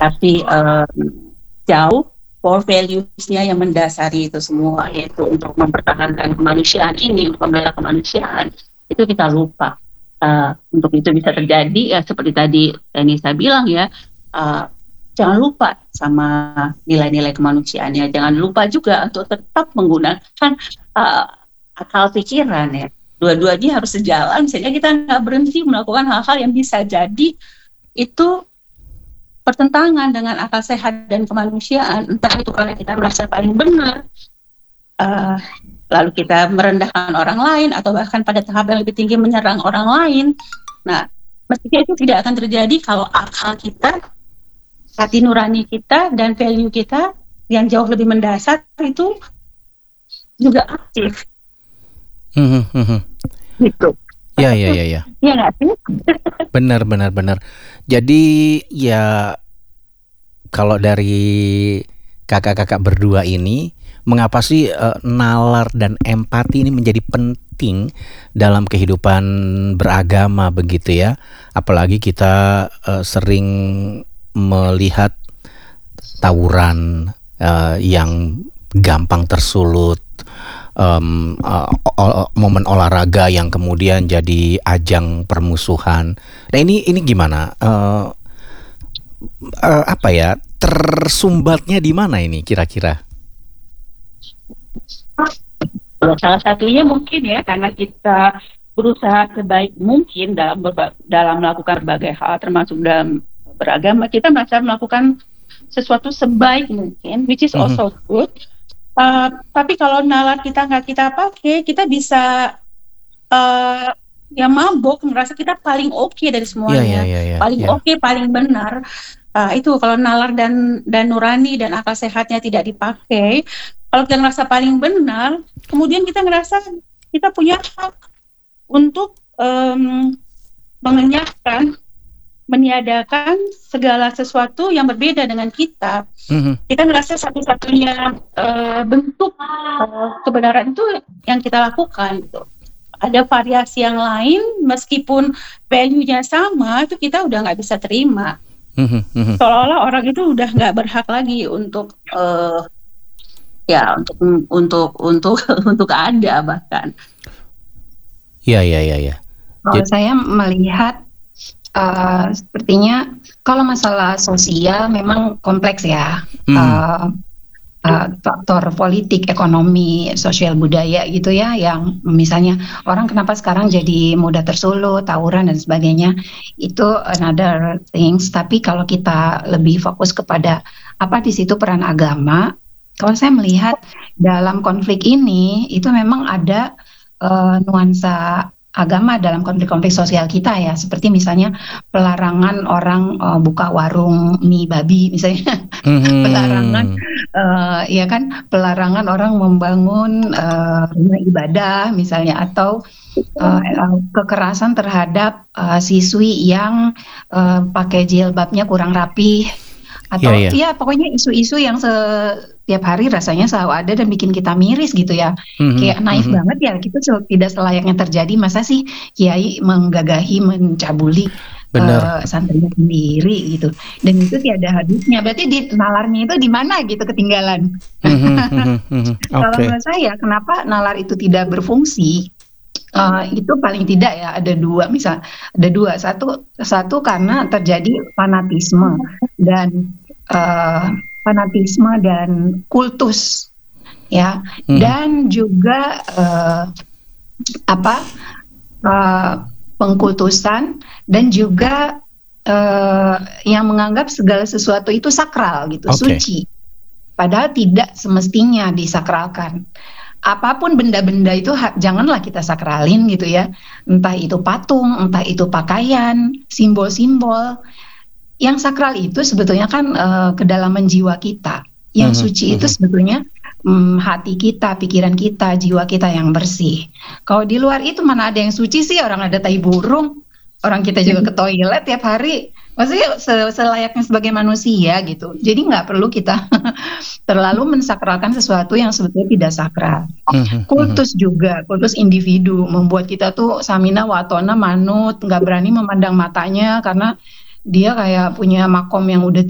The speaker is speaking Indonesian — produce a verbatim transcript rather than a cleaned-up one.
tapi uh, jauh core values-nya yang mendasari itu semua, yaitu untuk mempertahankan kemanusiaan ini, untuk membela kemanusiaan, itu kita lupa. Uh, untuk itu bisa terjadi, ya seperti tadi Nisa bilang ya, uh, jangan lupa sama nilai-nilai kemanusiaannya, jangan lupa juga untuk tetap menggunakan uh, akal pikiran ya. Dua-duanya harus sejalan, sehingga kita nggak berhenti melakukan hal-hal yang bisa jadi itu pertentangan dengan akal sehat dan kemanusiaan, entah itu karena kita merasa paling benar, uh, lalu kita merendahkan orang lain, atau bahkan pada tahap yang lebih tinggi menyerang orang lain. Nah, mestinya itu tidak akan terjadi kalau akal kita, hati nurani kita, dan value kita yang jauh lebih mendasar itu juga aktif. Hmm, hmm, hmm. Gitu. Ya, ya, ya, ya. Iya nggak sih? Benar, benar, benar. Jadi ya kalau dari kakak-kakak berdua ini, mengapa sih uh, nalar dan empati ini menjadi penting dalam kehidupan beragama begitu ya? Apalagi kita uh, sering melihat tawuran uh, yang gampang tersulut. Um, uh, o- momen olahraga yang kemudian jadi ajang permusuhan. Nah ini ini gimana? Uh, uh, apa ya? Tersumbatnya di mana ini kira-kira? Salah satunya mungkin ya karena kita berusaha sebaik mungkin dalam berba- dalam melakukan berbagai hal, termasuk dalam beragama, kita merasa melakukan sesuatu sebaik mungkin, which is also good. Uh, tapi kalau nalar kita nggak kita pakai, kita bisa uh, ya mabuk, merasa kita paling oke okay dari semuanya, yeah, yeah, yeah, paling yeah. oke, okay, paling benar. Uh, itu kalau nalar dan dan nurani dan akal sehatnya tidak dipakai, kalau kita ngerasa paling benar, kemudian kita ngerasa kita punya hak untuk um, mengenyahkan, meniadakan segala sesuatu yang berbeda dengan kita. Mm-hmm. Kita ngerasa satu-satunya uh, bentuk uh, kebenaran itu yang kita lakukan gitu. Ada variasi yang lain, meskipun value-nya sama, itu kita udah nggak bisa terima. Mm-hmm. Seolah-olah orang itu udah nggak berhak lagi untuk uh, ya untuk untuk untuk untuk ada bahkan. Ya ya ya ya. Kalau Jadi, saya melihat Uh, sepertinya kalau masalah sosial memang kompleks ya, hmm. uh, uh, faktor politik, ekonomi, sosial budaya gitu ya, yang misalnya orang kenapa sekarang jadi mudah tersulut, tawuran dan sebagainya, itu another things. Tapi kalau kita lebih fokus kepada apa di situ peran agama, kalau saya melihat dalam konflik ini itu memang ada uh, nuansa agama dalam konflik-konflik sosial kita ya, seperti misalnya pelarangan orang uh, buka warung mie babi misalnya, mm-hmm. pelarangan uh, ya kan, pelarangan orang membangun uh, rumah ibadah misalnya, atau uh, kekerasan terhadap uh, siswi yang uh, pakai jilbabnya kurang rapih, atau yeah, yeah. ya pokoknya isu-isu yang setiap hari rasanya selalu ada dan bikin kita miris gitu ya, mm-hmm, kayak naif mm-hmm. banget ya, gitu tidak selayaknya terjadi. Masa sih kiai menggagahi, mencabuli uh, santrinya sendiri gitu, dan itu tiada habisnya. Berarti di nalarnya itu di mana gitu ketinggalan. Mm-hmm, mm-hmm. Okay. Kalau menurut saya kenapa nalar itu tidak berfungsi, Uh, itu paling tidak ya ada dua, misal ada dua, satu satu karena terjadi fanatisme dan uh, fanatisme dan kultus ya, hmm. dan juga uh, apa uh, pengkultusan, dan juga uh, yang menganggap segala sesuatu itu sakral gitu, okay. suci, padahal tidak semestinya disakralkan. Apapun benda-benda itu ha- janganlah kita sakralin gitu ya, entah itu patung, entah itu pakaian, simbol-simbol. Yang sakral itu sebetulnya kan uh, kedalaman jiwa kita, yang mm-hmm. suci itu sebetulnya um, hati kita, pikiran kita, jiwa kita yang bersih. Kalau di luar itu mana ada yang suci sih, orang ada tai burung, orang kita juga ke toilet tiap hari. Maksudnya selayaknya sebagai manusia gitu. Jadi nggak perlu kita terlalu mensakralkan sesuatu yang sebetulnya tidak sakral. Kultus juga, kultus individu membuat kita tuh samina watona manut, nggak berani memandang matanya karena dia kayak punya makom yang udah